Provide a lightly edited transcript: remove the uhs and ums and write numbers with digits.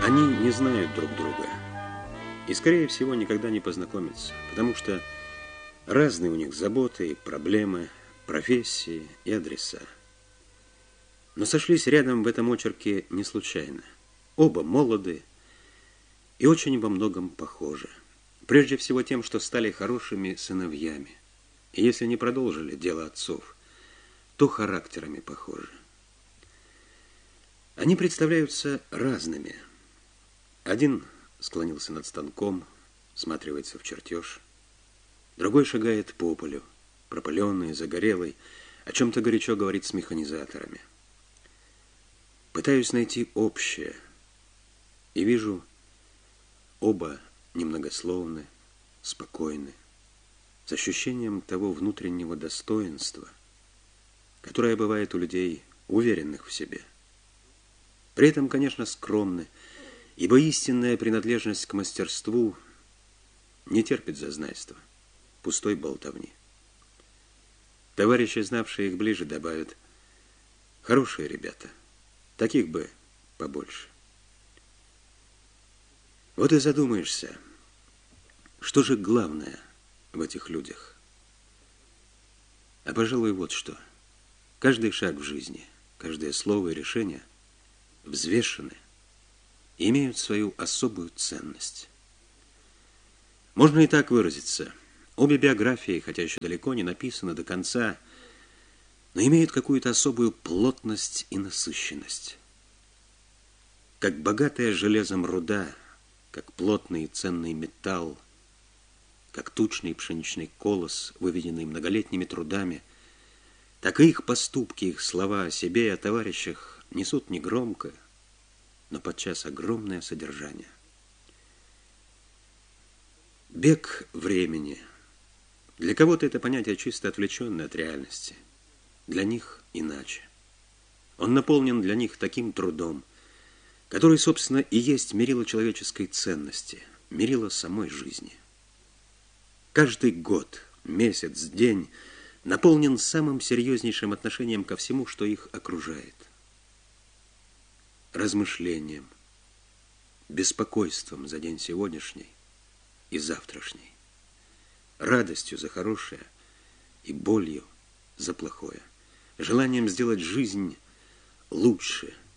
Они не знают друг друга и, скорее всего, никогда не познакомятся, потому что разные у них заботы, проблемы, профессии и адреса. Но сошлись рядом в этом очерке не случайно. Оба молоды и очень во многом похожи. Прежде всего тем, что стали хорошими сыновьями. И если не продолжили дело отцов, то характерами похожи. Они представляются разными. Один склонился над станком, всматривается в чертеж. Другой шагает по полю, пропыленный, загорелый, о чем-то горячо говорит с механизаторами. Пытаюсь найти общее, и вижу, оба немногословны, спокойны, с ощущением того внутреннего достоинства, которое бывает у людей, уверенных в себе. При этом, конечно, скромны, ибо истинная принадлежность к мастерству не терпит зазнайства, пустой болтовни. Товарищи, знавшие их ближе, добавят: хорошие ребята, таких бы побольше. Вот и задумаешься, что же главное в этих людях? А, пожалуй, вот что. Каждый шаг в жизни, каждое слово и решение взвешены и имеют свою особую ценность. Можно и так выразиться. Обе биографии, хотя еще далеко не написаны до конца, но имеют какую-то особую плотность и насыщенность. Как богатая железом руда, как плотный и ценный металл, как тучный пшеничный колос, выведенный многолетними трудами, так и их поступки, их слова о себе и о товарищах несут негромко, но подчас огромное содержание. Бег времени. Для кого-то это понятие чисто отвлеченное от реальности. Для них иначе. Он наполнен для них таким трудом, который, собственно, и есть мерило человеческой ценности, мерило самой жизни. Каждый год, месяц, день наполнен самым серьезнейшим отношением ко всему, что их окружает. Размышлением, беспокойством за день сегодняшний и завтрашний, радостью за хорошее и болью за плохое, желанием сделать жизнь лучше,